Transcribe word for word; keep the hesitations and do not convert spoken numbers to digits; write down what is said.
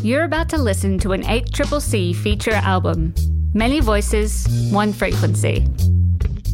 You're about to listen to an eight C C C feature album. Many voices, one frequency.